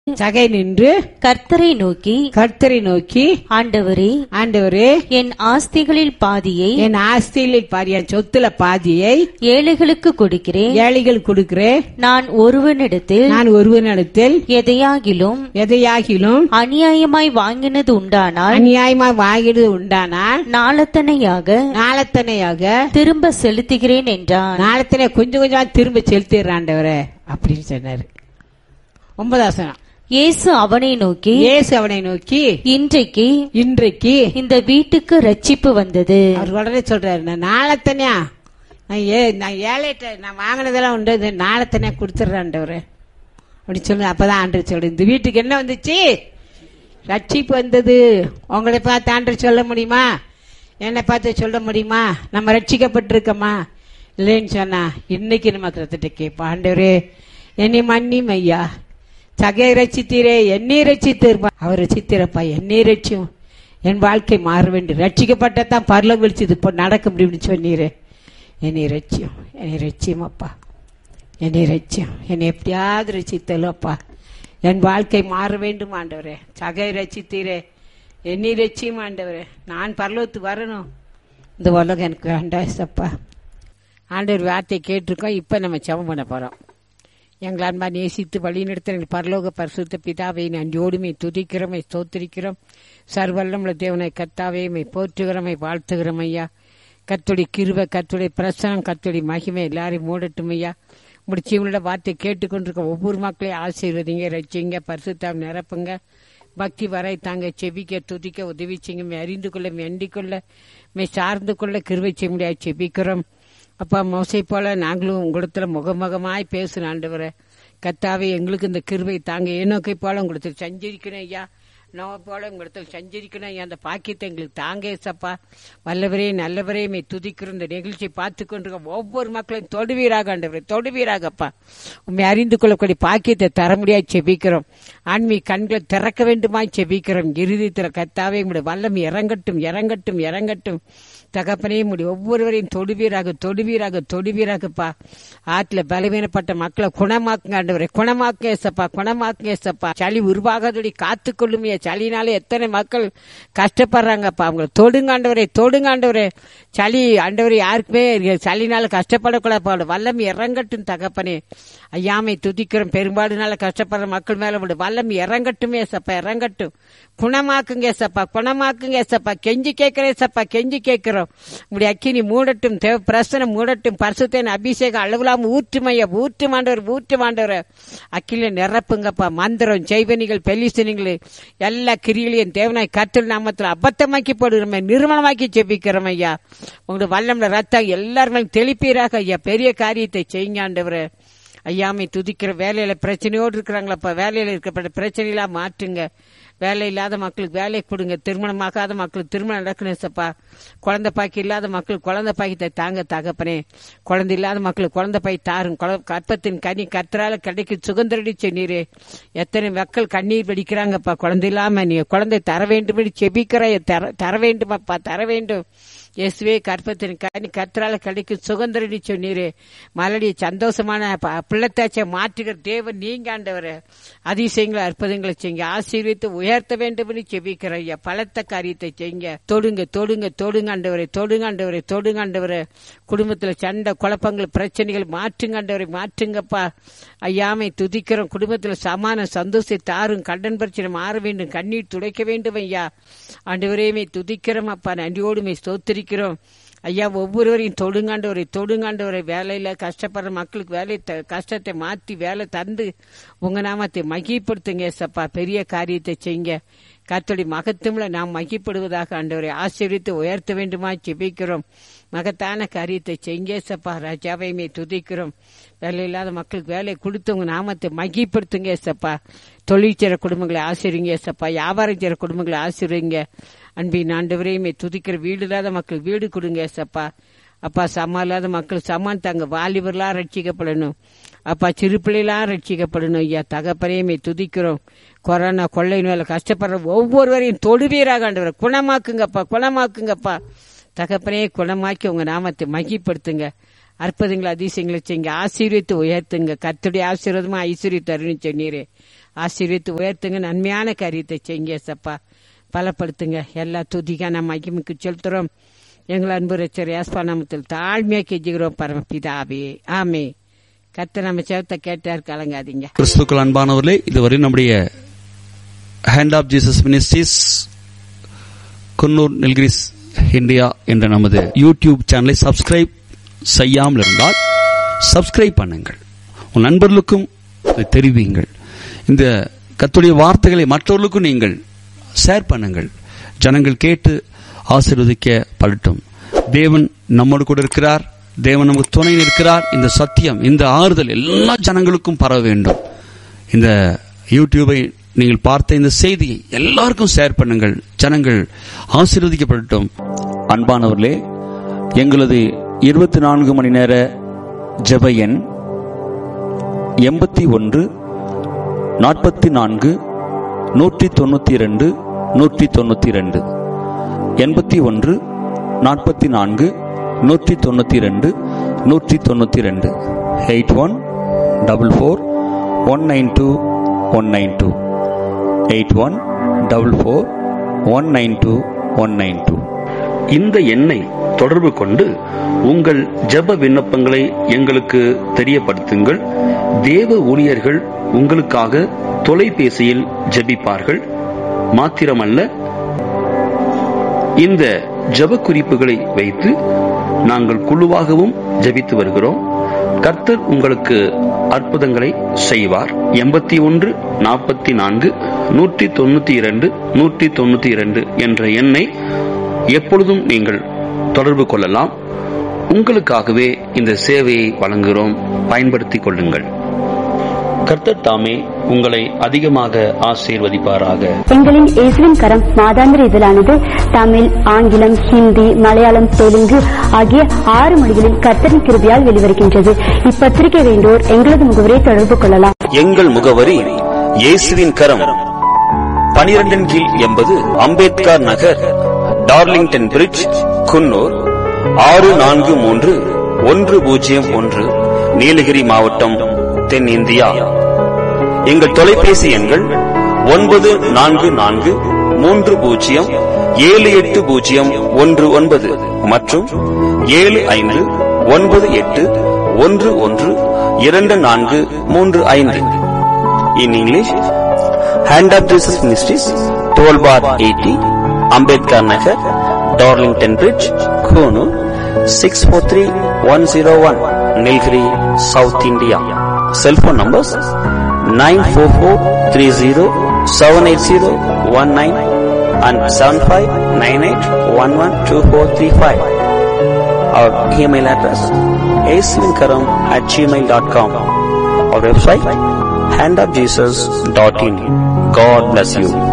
சகை நின்று கர்த்தரை நோக்கி, ஆண்டவரே, என் ஆஸ்திகளில் பாதியை, என் ஆஸ்தியில் பாதி, என் சொத்துல பாதியை ஏழைகளுக்கு கொடுக்கிறேன். நான் ஒருவனிடத்தில் எதையாகிலும் அநியாயமாய் வாங்கினது உண்டானால் நாளத்தனையாக திரும்ப செலுத்துகிறேன் என்றான். நாளத்தனை கொஞ்சம் கொஞ்சம் திரும்ப செலுத்திடுறாண்டவரே அப்படின்னு சொன்னாரு. 9 இயேசு அவனை நோக்கி, இன்றைக்கு இந்த வீட்டுக்கு ரட்சிப்பு வந்தது. அவர் உடனே சொல்றாரு, நான் நாளத்தனையா நான் ஏழைட்ட நான் வாங்கினதெல்லாம் உண்டு, நாளத்தனையா கொடுத்துட்றாண்டவரு அப்படின்னு சொல்லு. அப்பதான் ஆண்டவர் சொல்ற, இந்த வீட்டுக்கு என்ன வந்துச்சு? ரட்சிப்பு வந்தது. உங்களை பார்த்து ஆண்டவர் சொல்ல முடியுமா? என்னை பார்த்து சொல்ல முடியுமா நம்ம ரட்சிக்கப்பட்டிருக்கோமா? இல்லைன்னு சொன்னா இன்னைக்கு நம்ம கருத்துட்டு கேட்போம், ஆண்டவரே என்னை மன்னியும் ஐயா, சகையை ரட்சித்தீரே, என்னை ரட்சித்தீர்ப்பா, அவர் ரட்சித்தீரப்பா, என்னை ரட்சியும், என் வாழ்க்கை மாற வேண்டும், ரட்சிக்கப்பட்டதான் பரலோகம் விழிச்சது இப்போ நடக்க முடியும்னு சொன்னீரே, என்னை ரட்சியம் அப்பா, என்னை ரட்சியம், என்னை எப்படியாவது ரட்சித்தலும் அப்பா, என் வாழ்க்கை மாற வேண்டும் ஆண்டவரே, சகையை ரட்சித்தீரே, என்னை ரட்சியும் ஆண்டவரே, நான் பரலோகத்துக்கு வரணும், இந்த உலகம் எனக்கு வேண்டாப்பா. ஆண்டவர் வார்த்தையை கேட்டிருக்கோம். இப்ப நம்ம ஜெபம் பண்ண போறோம். எங்கள் அன்பா நேசித்து வழிநடத்த எங்கள் பரலோக பரிசுத்த பிதாவை நன்றியோடுமை துதிக்கிறோமை ஸ்தோத்திரிக்கிறோம். சர்வல்லமுள்ள தேவனை கர்த்தாவே மை போற்றுகிறோம், வாழ்த்துகிறோம் ஐயா. கர்த்தருடைய கிருபை, கர்த்தருடைய பிரசனம், கர்த்தருடைய மகிமை எல்லாரையும் மூடட்டும் ஐயா. முடிச்சவங்களோட வார்த்தை கேட்டுக்கொண்டிருக்க ஒவ்வொரு மக்களையும் ஆசீர்வதிங்க, ரட்சிங்க, பரிசுத்தாம் நிரப்புங்க, பக்தி வரை தாங்க, செபிக்க துதிக்க உதவி செய்யுங்க, அறிந்து கொள்ள எண்டிக் கொள்ள சார்ந்து கொள்ள கிருபை செய்ய முடியாது செபிக்கிறோம். அப்பா மோசை போல நாங்களும் உங்களிடத்துல முகமுகமாய் பேசணும் ஆண்டவரே. கர்த்தாவே எங்களுக்கு இந்த கிருபை தாங்க, ஏனோக்கை போல உங்களுக்கு சஞ்சரிக்கணும் ஐயா, நோவை போல உங்களிடத்துல சஞ்சரிக்கணும் ஐயா. அந்த பாக்கியத்தை எங்களுக்கு தாங்க ஏசப்பா. வல்லவரே நல்லவரே மே துதிக்கிறோம். இந்த நிகழ்ச்சியை பார்த்து கொண்டிருக்க ஒவ்வொரு மக்களையும் தொடுவீராக ஆண்டவரே, தொடுவீராகப்பா. உண்மை அறிந்து கொள்ளக்கூடிய பாக்கியத்தை தர முடியாது செபிக்கிறோம். ஆன்மீக கண்களை திறக்க வேண்டுமாய் செபிக்கிறோம். இறுதித்தில் கர்த்தாவே உங்களுடைய வல்லம் இறங்கட்டும் தகப்பனே. முடி ஒவ்வொருவரையும் தொடுவீராகப்பா. ஆற்றுல பலவீனப்பட்ட மக்களை குணமாக்குங்க ஆண்டவரே, குணமாக்குங்க ஏசப்பா. சளி உருவாகாதபடி காத்துக்கொள்ளுமையா. சளினால எத்தனை மக்கள் கஷ்டப்படுறாங்கப்பா, அவங்களை தொடுங்க ஆண்டவரே. சளி ஆண்டவரே யாருக்குமே சளினால கஷ்டப்படக்கூடாது. வல்லம் இறங்கட்டும் தகப்பனே. ஐயாமை துதிக்கிறோம். பெரும்பாடுனால கஷ்டப்படுற மக்கள் மேல வல்லம் இறங்கட்டும் ஏசப்பா, இறங்கட்டும். குணமாக்குங்க ஏசப்பா. கெஞ்சி கேட்கிறோம். உங்களுடைய அக்கினி மூடட்டும், தேவ பிரசனம் மூடட்டும், பரிசுத்தேன் அபிஷேகம் அளவிலாம ஊற்றுமாண்டவர் அக்கில நிரப்புங்கப்பா. மந்திரம், செய்வனிகள், பெலிசனிகள் எல்லா கிரிகளையும் தேவனாய் கர்த்தர் நாமத்தில் அபத்தமாக்கி போடுகிறோம், நிர்மலமாக்கி ஜெபிக்கிறோம் ஐயா. உங்களுடைய வல்லம்ல ரத்தம் எல்லாருமே தெளிப்பீராக ஐயா. பெரிய காரியத்தை செய்யுங்க ஆண்டவரே. ஐயாமை துதிக்கிற வேலையில பிரச்சனையோடு இருக்கிறாங்களப்பா, வேலையில இருக்கப்பட்ட பிரச்சனையெல்லாம் மாற்றுங்க. வேலை இல்லாத மக்களுக்கு வேலை கொடுங்க, திருமணமாகாத மக்களுக்கு திருமணம் நடக்கணும்ப்பா. குழந்தை பாக்கி இல்லாத மக்களுக்கு குழந்தை பாக்கியத்தை தாங்க தகப்பனே. குழந்தை இல்லாத மக்களுக்கு குழந்தை பாய் தாரும். கற்பத்தின் கனி கர்த்தரால கிடைக்கும் சுகந்தரடி சொன்னீரே. எத்தனை மக்கள் கண்ணீர் வெடிக்கிறாங்கப்பா குழந்தை இல்லாம. நீ குழந்தை தர வேண்டும் செபிக்கிற, தர வேண்டுமாப்பா, தர வேண்டும் இயேசுவே. கற்பத்தின் கனி கர்த்தரால கிடைக்கும் சுகந்தரடி சொன்னீரே. மலடிய சந்தோஷமான பிள்ளைத்தாச்சை மாற்றுகிற தேவன் நீங்க ஆண்டவரே. அதிசயங்களை அற்புதங்களை செய்யுங்க, ஆசீர்வித்து உயர்த்த வேண்டும் செபிக்கிற ஐயா. பலத்த காரியத்தை செய்யுங்க. தொடுங்க ஆண்டவரே. குடும்பத்துல சண்டை குழப்பங்கள் பிரச்சனைகள் மாற்றுங்கப்பா. ஐயாமை துதிக்கிறோம். குடும்பத்துல சமான சந்தோஷத்தை தாரும். கடன் பிரச்சனை மாற வேண்டும், கண்ணீர் துடைக்க வேண்டும் ஐயா. ஆண்டவரையுமே துதிக்கிறோம் அப்பா. நன்றியோடுமே ஸ்தோத்திரிக்கிறோம் ஐயா. ஒவ்வொருவரையும் தொடுங்காண்டவரை. வேலையில கஷ்டப்படுற மக்களுக்கு வேலை கஷ்டத்தை மாற்றி வேலை தந்து உங்க நாமத்தை மகிப்படுத்துங்க ஏசப்பா. பெரிய காரியத்தை செய்யுங்க. கர்த்தருடைய மகத்துவம்ல நாம் மகிப்படுவதாக ஆண்டவரை ஆசீர்வித்து உயர்த்த வேண்டுமா ஜெபிக்கிறோம். மகத்தான காரியத்தை செய்யுங்க ஏசப்பா. ராஜாவையுமே துதிக்கிறோம். வேலை இல்லாத மக்களுக்கு வேலை கொடுத்து உங்க நாமத்தை மகிப்படுத்துங்க ஏசப்பா. தொழில் செய்ற குடும்பங்களை ஆசீர்வதிங்க ஏசப்பா. வியாபாரம் செய்ற குடும்பங்களை ஆசீர்வதிங்க. அன்பின் ஆண்டவரையுமே துதிக்கிற வீடு இல்லாத மக்கள் வீடு கொடுங்க ஏசப்பா. அப்பா சமா இல்லாத மக்கள் சமான் தாங்க. வாலிபர்லாம் ரட்சிக்கப்படணும் அப்பா. சிறு பிள்ளைலாம் ரட்சிக்கப்படணும் ஐயா. தகப்பனையுமே துதிக்கிறோம். கொரோனா கொள்ளை நோயில கஷ்டப்படுற ஒவ்வொருவரையும் தொடுவீராக ஆண்டவரை. குணமாக்குங்கப்பா. தகப்பனே குணமாக்கி உங்க நாமத்தை மகிப்படுத்துங்க. அற்புதங்களை அதிசயங்களை செய்யுங்க. ஆசீர்வித்து உயர்த்துங்க. கர்த்தருடைய ஆசீர்வாதமா ஐஸ்வர்யத்தை அருள்னு சொன்னீரே. ஆசீர்வித்து உயர்த்துங்க. நன்மையான காரியத்தை செய்யுங்க ஏசப்பா. பலப்படுத்துங்க. எல்லா துதிக்கான மகிமைக்கு செலுத்துறோம். எங்கள் அன்பு ரட்சகர் இயேசுவின் நாமத்தில் தாழ்மையா கெஞ்சுகிறோம் பரமபிதாவே, ஆமே. கர்த்தர் நம்ம சேவத்தை கேட்டார், கலங்காதீங்க. கிறிஸ்துக்கள் அன்பானவர்களே, இதுவரை நம்முடைய hand of Jesus ministries Coonoor Nilgiris India என்ற நமது யூடியூப் சேனலை சப்ஸ்கிரைப் செய்யாமல் இருந்தால் சப்ஸ்கிரைப் பண்ணுங்கள். உன் நண்பர்களுக்கும் தெரிவியுங்கள். இந்த கர்த்தருடைய வார்த்தைகளை மற்றவர்களுக்கும் நீங்கள் ஷேர் பண்ணுங்கள். ஜனங்கள் கேட்டு ஆசீர்வதிக்கப்படட்டும். தேவன் நம்மோடு கூட இருக்கிறார். தேவன் நமக்கு துணை நிற்கிறார். இந்த சத்தியம், இந்த ஆறுதல் எல்லா ஜனங்களுக்கும் பரவ வேண்டும். இந்த யூடியூபை நீங்கள் பார்த்த இந்த செய்தியை எல்லாருக்கும் ஷேர் பண்ணுங்கள். ஜனங்கள் ஆசீர்வதிக்கப்படட்டும். அன்பானவர்களே, எங்களது 24 மணி நேர ஜெப எண் 81 44 192 192 81 44 192 192 8144192192 8144192192. இந்த எண்ணை தொடர்பு கொண்டு உங்கள் ஜெப விண்ணப்பங்களை எங்களுக்கு தெரியப்படுத்துங்கள். தேவ ஊழியர்கள் உங்களுக்காக தொலைபேசியில் ஜெபிப்பார்கள். மாத்திரமல்ல, இந்த ஜெப குறிப்புகளை வைத்து நாங்கள் குழுவாகவும் ஜெபித்து வருகிறோம். கர்த்தர் உங்களுக்கு அற்புதங்களை செய்வார். 81 44 192 192 என்ற எண்ணை எப்பொழுதும் நீங்கள் தொடர்பு கொள்ளலாம். உங்களுக்காகவே இந்த சேவையை வழங்குகிறோம். பயன்படுத்திக் கொள்ளுங்கள். கர்த்தர் தாமே உங்களை அதிகமாக ஆசீர்வதிப்பாராக. எங்களின் இயேசுவின் கரம் மாதாந்திர இதழானது தமிழ், ஆங்கிலம், ஹிந்தி, மலையாளம், தெலுங்கு ஆகிய 6 மொழிகளில் கர்த்தரின் கிருபையால் வெளிவருகின்றது. இப்பத்திரிகை வேண்டோர் எங்களது முகவரியை தொடர்பு கொள்ளலாம். எங்கள் முகவரி இயேசுவின் கரம், 12 கீழ் 80 அம்பேத்கர் நகர், டார்லிங்டன் பிரிட்ஜ், குன்னூர் 643101, நீலகிரி மாவட்டம், தென்னிந்தியா. எங்கள் தொலைபேசி எண்கள் 9430780119 மற்றும் 7598112435. In English, Hand of Jesus Ministries, 12 bar 80, Ambedkar Nagar, Darlington Bridge, Konoor, 643101, Nilgiri, South India. Cell phone numbers 944307801 and 7598112435. Our email address aswinkaram@gmail.com. Our website handofjesus.in. God bless you.